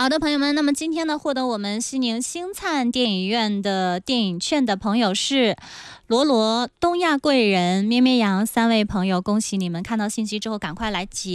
好的，朋友们，那么今天呢，获得我们西宁星灿电影院的电影券的朋友是罗罗、东亚贵人、咩咩羊3位朋友，恭喜你们！看到信息之后，赶快来截